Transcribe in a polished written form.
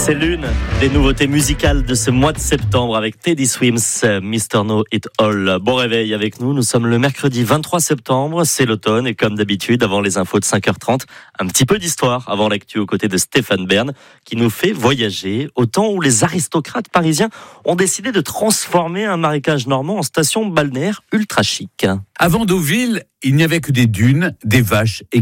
C'est l'une des nouveautés musicales de ce mois de septembre avec Teddy Swims, Mr. Know It All. Bon réveil avec nous, nous sommes le mercredi 23 septembre, c'est l'automne et comme d'habitude, avant les infos de 5h30, un petit peu d'histoire avant l'actu aux côtés de Stéphane Bern qui nous fait voyager au temps où les aristocrates parisiens ont décidé de transformer un marécage normand en station balnéaire ultra chic. Avant Deauville, il n'y avait que des dunes, des vaches et